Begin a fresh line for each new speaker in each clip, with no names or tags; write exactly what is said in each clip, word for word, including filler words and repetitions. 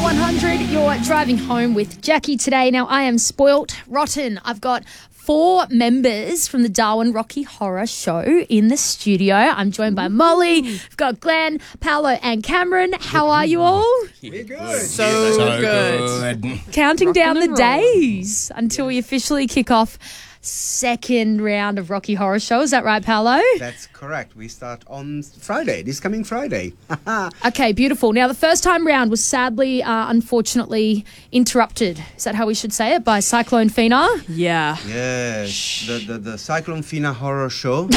one hundred, you're driving home with Jackie today. Now, I am spoilt rotten. I've got four members from the Darwin Rocky Horror Show in the studio. I'm joined by Molly. We've got Glenn, Paolo, and Cameron. How are you all?
We're good.
So,
So
good.
good.
Counting down the
and roll.
days until we officially kick off second round of Rocky Horror Show. Is that right, Paolo?
That's correct. We start on Friday, this coming Friday.
Okay, beautiful. Now, the first time round was sadly, uh, unfortunately, interrupted. Is that how we should say it? By Cyclone Fina?
Yeah.
Yes, the, the, the Cyclone Fina horror show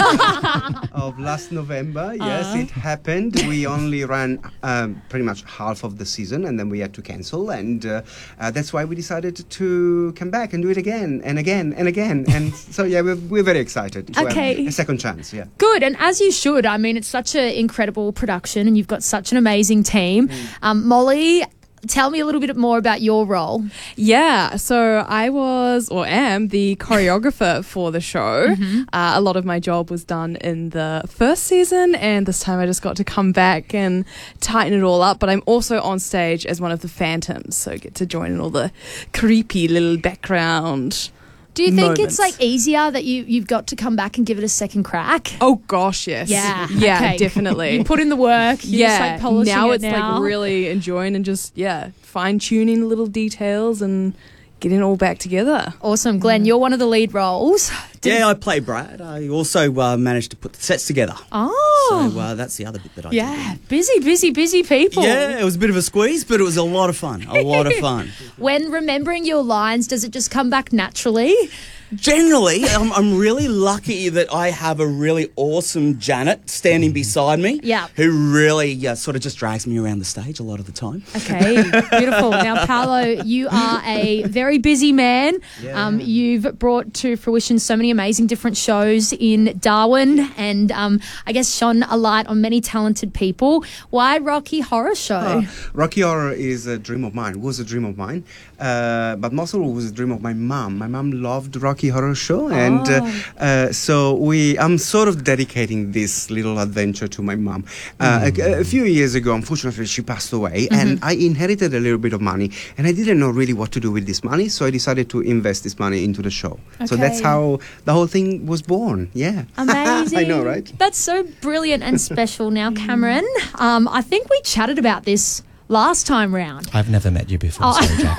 uh, of last November. Yes,
Uh-huh.
it happened. We only ran um, pretty much half of the season and then we had to cancel. And uh, uh, that's why we decided to come back and do it again and again and again. And so, yeah, we're, we're very excited to
Okay.
have a second chance. Yeah.
Good, and as you should. I mean, it's such an incredible production and you've got such an amazing team. Um, Molly, tell me a little bit more about your role.
Yeah. So I was or am the choreographer for the show. Uh, a lot of my job was done in the first season, and this time I just got to come back and tighten it all up. But I'm also on stage as one of the phantoms, so I get to join in all the creepy little background.
Do you think
moments.
it's like easier that you, you've got to come back and give it a second crack?
Oh gosh, yes.
Yeah,
Yeah,
okay.
definitely.
You put in the work. You're
yeah,
just like polishing
now
it
it's
now.
like really enjoying and just yeah, fine tuning little details and getting it all back together.
Awesome. Glenn, you're one of the lead roles. Did-
Yeah, I play Brad. I also uh, managed to put the sets together.
Oh,
So uh, that's the other bit that I
yeah. Busy, busy, busy people.
did. Yeah, it was a bit of a squeeze, but it was a lot of fun. A lot of fun.
When remembering your lines, does it just come back naturally?
Generally, I'm, I'm really lucky that I have a really awesome Janet standing beside me.
Yeah.
Who really uh, sort of just drags me around the stage a lot of the time.
Okay, beautiful. Now, Paolo, you are a very busy man.
Yeah.
Um, you've brought to fruition so many amazing different shows in Darwin and um, I guess shone a light on many talented people. Why Rocky Horror Show?
Uh, Rocky Horror is a dream of mine, was a dream of mine, uh, but most of all was a dream of my mum. My mum loved Rocky Horror Show, and uh, uh, so we. I'm sort of dedicating this little adventure to my mum. Uh, a, a few years ago, unfortunately, she passed away, and I inherited a little bit of money, and I didn't know really what to do with this money, so I decided to invest this money into the show. So that's
Okay.
how the whole thing was born. Yeah,
Amazing.
I know, right?
That's so brilliant and special. Now, Cameron, um, I think we chatted about this last time round.
I've never met you before,
Oh.
sorry, Jack.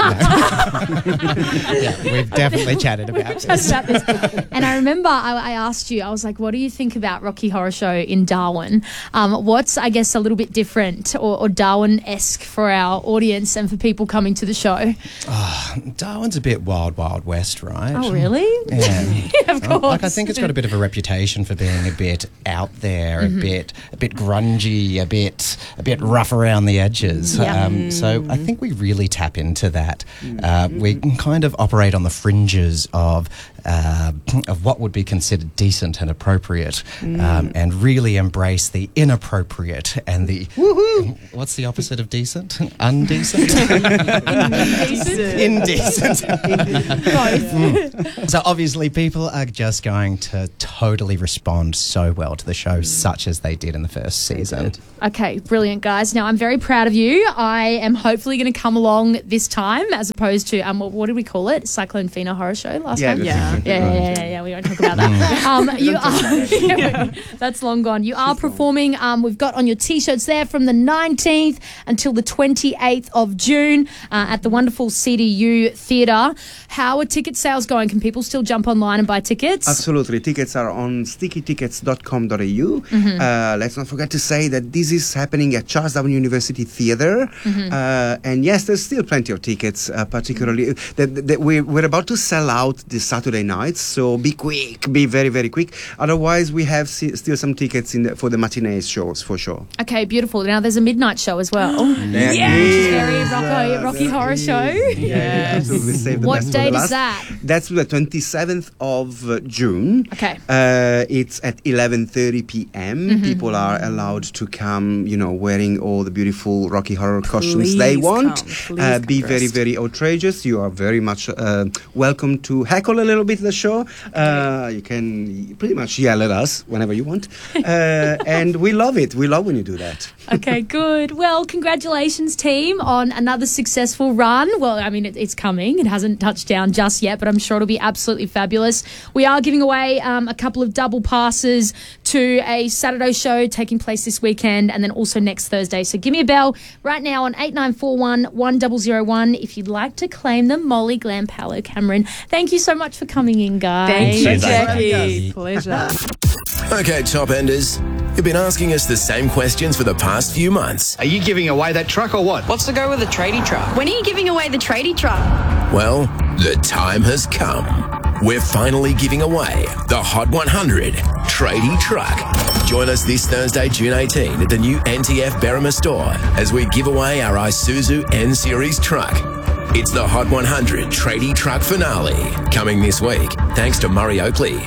No. Yeah, we've definitely chatted
We
about
chatted
this.
about this. And I remember I, I asked you, I was like, what do you think about Rocky Horror Show in Darwin? Um, what's, I guess, a little bit different or, or Darwin-esque for our audience and for people coming to the show?
Darwin's a bit wild, wild west, right?
Oh, really?
Yeah.
Of
Well,
course.
like I think it's got a bit of a reputation for being a bit out there, a bit, a bit grungy, a bit, a bit rough around the edges.
Yeah.
Um, so I think we really tap into that. Uh, we kind of operate on the fringes of uh, of what would be considered decent and appropriate, um, and really embrace the inappropriate and the what's the opposite of decent? Undecent. Indecent.
Both.
So obviously people are just going to totally respond so well to the show, such as they did in the first season.
Okay, brilliant, guys. Now, I'm very proud of you. I am hopefully going to come along this time as opposed to, um, what, what did we call it? Cyclone Fina Horror Show last
Yeah,
time?
that's
Yeah.
it.
Yeah, yeah, yeah, yeah, yeah, we won't talk about that. Um, you are, yeah, that's long gone. You are performing, um, we've got on your T-shirts there from the nineteenth until the twenty-eighth of June uh, at the wonderful C D U Theatre. How are ticket sales going? Can people still jump online and buy tickets?
Absolutely. Tickets are on sticky tickets dot com dot a u. Uh, let's not forget to say that this is happening at Charles Darwin University Theatre. Uh, and yes, there's still plenty of tickets, uh, particularly. That, that we're, we're about to sell out this Saturday nights, so be quick, be very, very quick. Otherwise, we have si- still some tickets in the, for the matinee shows, for sure.
Okay, beautiful. Now, there's a midnight show as well.
There
Yeah, which is
is,
very Rocco,
uh,
Rocky
there
Horror
is.
Show.
Yeah, absolutely. Save the
What
best for the
date is
last.
that?
That's the twenty-seventh of uh, June.
Okay.
Uh, it's at eleven thirty p.m. People are allowed to come, you know, wearing all the beautiful Rocky Horror horror costumes
Please
they want.
come. Please
Uh,
come
be very,
dressed.
very outrageous. You are very much uh, welcome to heckle a little bit the show. Uh, you can pretty much yell at us whenever you want. Uh, and we love it. We love when you do that.
Okay, good. Well, congratulations, team, on another successful run. Well, I mean, it, it's coming. It hasn't touched down just yet, but I'm sure it'll be absolutely fabulous. We are giving away um, a couple of double passes to a Saturday show taking place this weekend and then also next Thursday. So give me a bell right now on eight nine four one, one zero zero one if you'd like to claim them. Molly, Glam, Paolo, Cameron, thank you so much for coming in, guys.
Thank you,
Thanks.
Jackie. Pleasure.
Okay, top enders. You've been asking us the same questions for the past few months.
Are you giving away that truck or what?
What's the go with the tradie truck?
When are you giving away the tradie truck?
Well, the time has come. We're finally giving away the Hot one hundred Tradie Truck. Join us this Thursday, June eighteenth at the new N T F Berrima store as we give away our Isuzu N-Series truck. It's the Hot one hundred Tradie Truck finale, coming this week, thanks to Murray Oakley.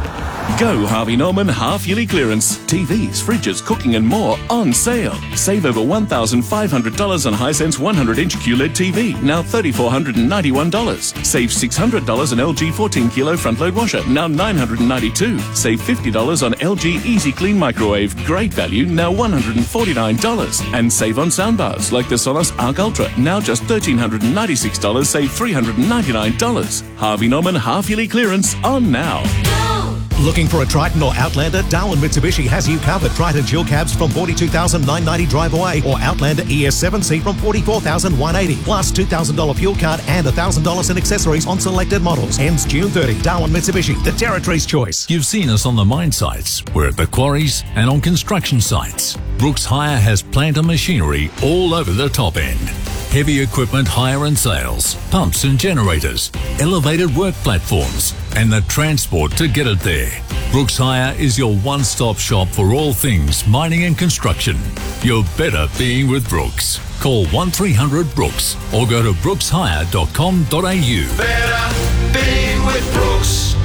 Go Harvey Norman half-yearly clearance. T Vs, fridges, cooking and more on sale. Save over one thousand five hundred dollars on Hisense one hundred inch Q L E D T V, now three thousand four hundred ninety-one dollars. Save six hundred dollars on L G fourteen kilo front-load washer, now nine hundred ninety-two dollars. Save fifty dollars on L G Easy Clean microwave, great value, now one hundred forty-nine dollars. And save on soundbars like the Sonos Arc Ultra, now just one thousand three hundred ninety-six dollars, save three hundred ninety-nine dollars. Harvey Norman half-yearly clearance on now.
Looking for a Triton or Outlander? Darwin Mitsubishi has you covered. Triton dual cabs from forty-two thousand nine hundred ninety drive away, or Outlander E S seven C from forty-four thousand one hundred eighty, plus two thousand dollars fuel card and one thousand dollars in accessories on selected models. Ends June thirtieth. Darwin Mitsubishi, the Territory's choice.
You've seen us on the mine sites. We're at the quarries and on construction sites. Brooks Hire has plant and machinery all over the top end. Heavy equipment hire and sales, pumps and generators, elevated work platforms, and the transport to get it there. Brooks Hire is your one-stop shop for all things mining and construction. You're better being with Brooks. Call one three hundred Brooks or go to brooks hire dot com dot a u.
Better being with Brooks.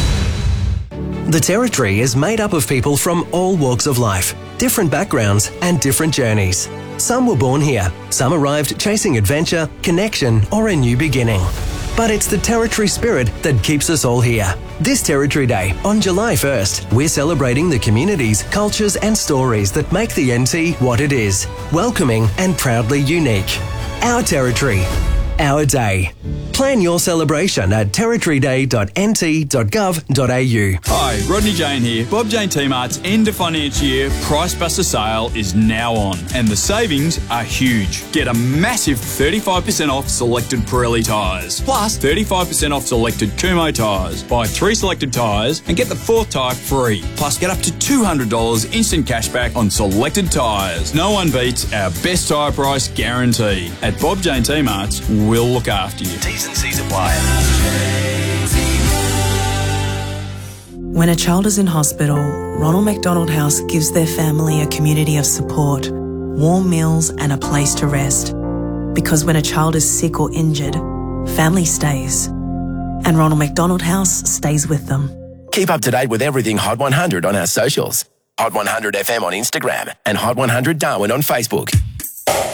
The Territory is made up of people from all walks of life, different backgrounds and different journeys. Some were born here, some arrived chasing adventure, connection or a new beginning. But it's the Territory spirit that keeps us all here. This Territory Day, on July first, we're celebrating the communities, cultures and stories that make the N T what it is. Welcoming and proudly unique. Our Territory. Our day. Plan your celebration at territory day dot n t dot gov dot a u.
Hi, Rodney Jane here. Bob Jane T-Mart's end of financial year Price Buster sale is now on, and the savings are huge. Get a massive thirty-five percent off selected Pirelli tyres, plus thirty-five percent off selected Kumho tyres. Buy three selected tyres and get the fourth tyre free. Plus get up to two hundred dollars instant cashback on selected tyres. No one beats our best tyre price guarantee. At Bob Jane T-Mart's, we'll look after you.
T's and C's apply.
When a child is in hospital, Ronald McDonald House gives their family a community of support, warm meals and a place to rest. Because when a child is sick or injured, family stays. And Ronald McDonald House stays with them.
Keep up to date with everything Hot one hundred on our socials. Hot one hundred F M on Instagram and Hot one hundred Darwin on Facebook.